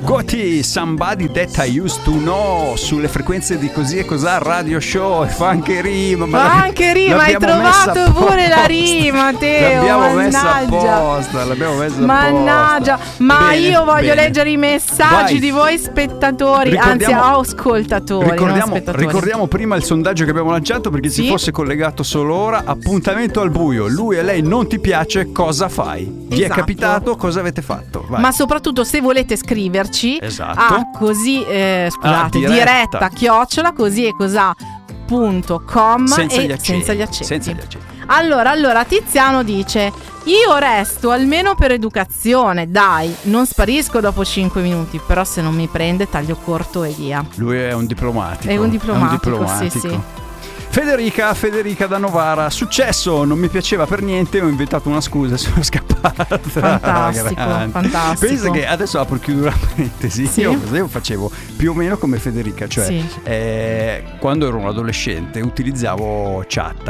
Goti, Somebody That I Used To Know, sulle frequenze di Così e Cos'ha Radio Show. Fa anche rima. Ma anche rima, hai trovato pure la rima, Teo. L'abbiamo messa apposta. Mannaggia, ma bene, io voglio leggere i messaggi di voi spettatori, anzi ascoltatori. Ricordiamo prima il sondaggio che abbiamo lanciato, perché si fosse collegato solo ora. Appuntamento al buio, lui e lei non ti piace, cosa fai? Vi è capitato? Cosa avete fatto? Vai. Ma soprattutto se volete scriverci a così diretta @ così e cos'ha.com senza gli accenti. Allora Tiziano dice: io resto almeno per educazione, dai, non sparisco dopo 5 minuti, però se non mi prende taglio corto e via. Lui è un diplomatico. È un diplomatico. Sì. Federica da Novara: successo, non mi piaceva per niente, ho inventato una scusa e sono scappata. Fantastico. Pensa che adesso apro e chiudo una parentesi. Io facevo più o meno come Federica, cioè quando ero un adolescente utilizzavo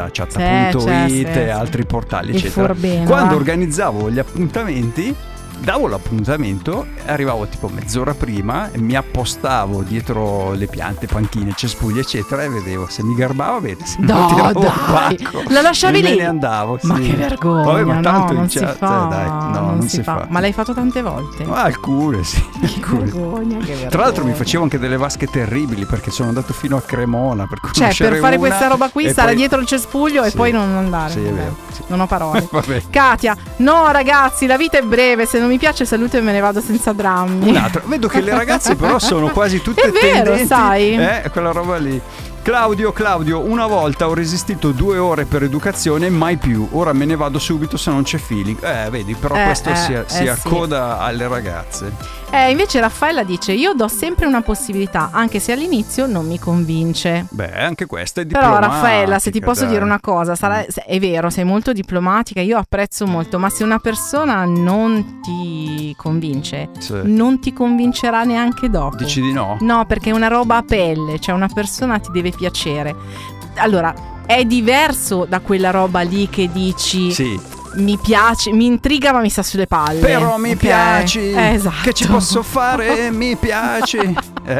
chat.it e altri portali eccetera. Quando organizzavo gli appuntamenti, davo l'appuntamento, arrivavo tipo mezz'ora prima e mi appostavo dietro le piante, panchine, cespugli eccetera, e vedevo se mi garbava bene, se non tiravo il pacco, la lasciavi lì? Me ne andavo. Ma che vergogna. Vabbè, ma tanto non si fa. Non si fa. Ma l'hai fatto tante volte? Alcune sì. Che vergogna. Tra l'altro mi facevo anche delle vasche terribili, perché sono andato fino a Cremona per per fare questa roba qui, stare dietro il cespuglio e poi non andare. Sì, è vero. Non ho parole. Katia: no ragazzi, la vita è breve, se non mi piace saluto e me ne vado senza drammi. Un'altra. Vedo che le ragazze però sono quasi tutte è vero, tendenti, sai? Quella roba lì. Claudio, una volta ho resistito 2 ore per educazione, mai più. Ora me ne vado subito se non c'è feeling. Vedi, però questo si accoda alle ragazze. Invece Raffaella dice: io do sempre una possibilità, anche se all'inizio non mi convince. Beh, anche questa è diplomatica. Però Raffaella, se ti posso dire una cosa, è vero, sei molto diplomatica, io apprezzo molto, ma se una persona non ti convince, non ti convincerà neanche dopo. Dici di no? No, perché è una roba a pelle, cioè una persona ti deve piacere. Allora, è diverso da quella roba lì che dici mi piace, mi intriga, ma mi sta sulle palle. Però mi piaci. Esatto. Che ci posso fare? Mi piaci.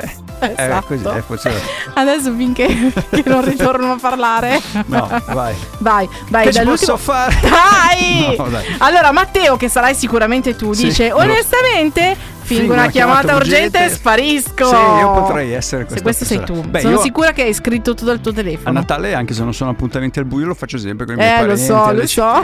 Esatto. Così. Adesso finché non ritorno a parlare. No, vai. Che ci posso fare? Dai! No, dai. Allora Matteo, che sarai sicuramente tu, dice: onestamente fingo una chiamata urgente e sparisco. Sì, io potrei essere questo sei tu. Sono sicura che hai scritto tu dal tuo telefono. A Natale, anche se non sono appuntamenti al buio, lo faccio sempre con i miei parenti. Lo so.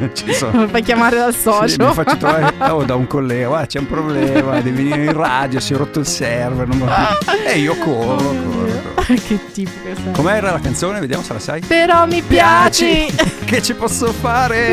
Mi fai chiamare dal socio. Sì, mi faccio trovare da un collega. Guarda, c'è un problema, devi venire in radio, si è rotto il server, non va più. E io corro. Che tipo che sei. Com'era la canzone? Vediamo se la sai. Però mi piaci. Che ci posso fare?